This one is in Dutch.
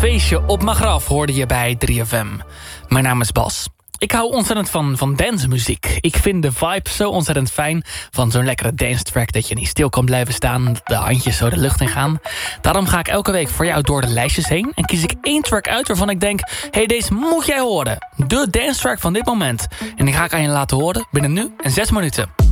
Feestje op mijn graf hoorde je bij 3FM. Mijn naam is Bas. Ik hou ontzettend van dancemuziek. Ik vind de vibe zo ontzettend fijn van zo'n lekkere dance track dat je niet stil kan blijven staan, de handjes zo de lucht in gaan. Daarom ga ik elke week voor jou door de lijstjes heen en kies ik 1 track uit waarvan ik denk, hey, deze moet jij horen. De dance track van dit moment. En die ga ik aan je laten horen binnen nu en 6 minuten.